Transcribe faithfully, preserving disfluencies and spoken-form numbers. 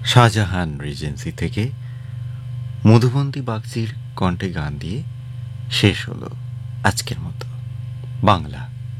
Shahjahan regency থেকে মধুবন্তী বাগচির কণ্ঠে গান দিয়ে শেষ হলো আজকের মতো বাংলা